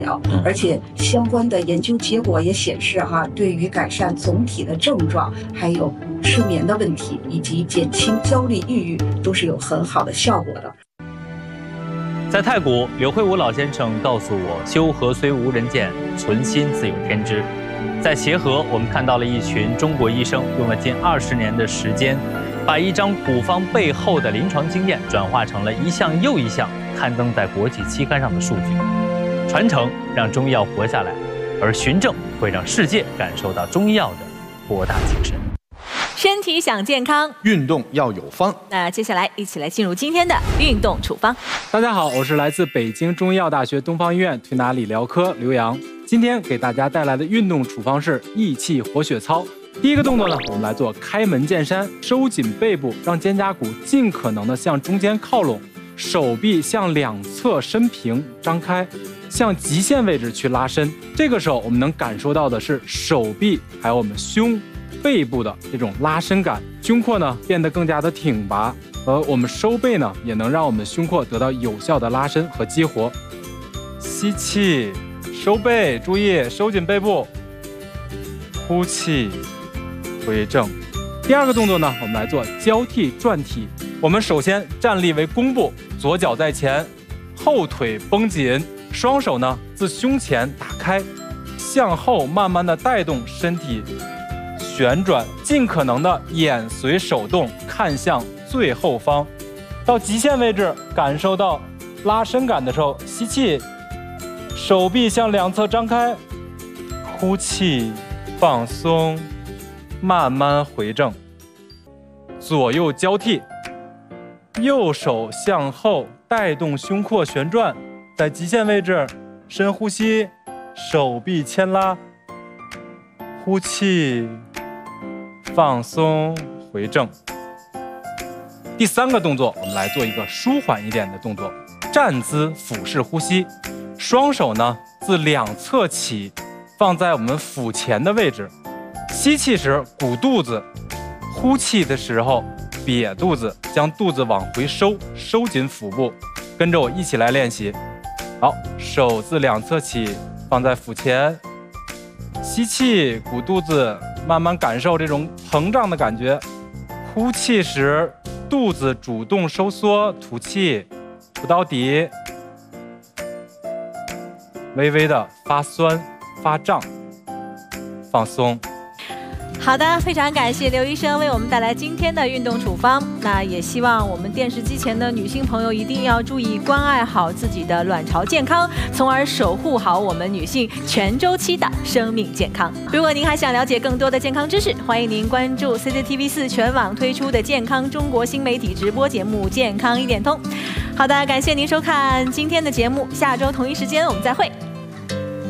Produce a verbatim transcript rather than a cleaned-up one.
而且相关的研究结果也显示，哈，对于改善总体的症状，还有失眠的问题，以及减轻焦虑、抑郁，都是有很好的效果的。 在太古，柳慧武老先生告诉我：“修和虽无人见，存心自有天知。”在协和，我们看到了一群中国医生用了近二十年的时间，把一张古方背后的临床经验转化成了一项又一项刊登在国际期刊上的数据。传承让中医药活下来，而循证会让世界感受到中医药的博大精深。 身体想健康， 运动要有方。 那接下来一起来进入今天的运动处方。 大家好，我是来自北京中医药大学东方医院推拿理疗科刘洋。今天给大家带来的运动处方是益气活血操。第一个动作呢，我们来做开门见山，收紧背部，让肩胛骨尽可能的向中间靠拢，手臂向两侧伸平张开，向极限位置去拉伸。这个时候我们能感受到的是手臂还有我们胸背部的这种拉伸感，胸廓呢变得更加的挺拔，而我们收背呢也能让我们胸廓得到有效的拉伸和激活。吸气，收背，注意收紧背部，呼气，回正。第二个动作呢，我们来做交替转体。我们首先站立为弓步，左脚在前，后腿绷紧，双手呢自胸前打开，向后慢慢的带动身体旋转，尽可能的眼随手动，看向最后方。到极限位置，感受到拉伸感的时候，吸气，手臂向两侧张开，呼气，放松，慢慢回正。左右交替，右手向后带动胸廓旋转，在极限位置深呼吸，手臂牵拉，呼气，放松，回正。第三个动作，我们来做一个舒缓一点的动作，站姿俯视呼吸。双手呢自两侧起，放在我们腹前的位置。吸气时鼓肚子，呼气的时候瘪肚子，将肚子往回收，收紧腹部。跟着我一起来练习。好，手自两侧起，放在腹前。吸气，鼓肚子，慢慢感受这种膨胀的感觉。呼气时，肚子主动收缩，吐气，吐到底。微微的发酸、发胀，放松。 好的，非常感谢刘医生为我们带来今天的运动处方。那也希望我们电视机前的女性朋友一定要注意关爱好自己的卵巢健康，从而守护好我们女性全周期的生命健康。如果您还想了解更多的健康知识，欢迎您关注 C C T V 四全网推出的健康中国新媒体直播节目《健康一点通》。好的，感谢您收看今天的节目，下周同一时间我们再会。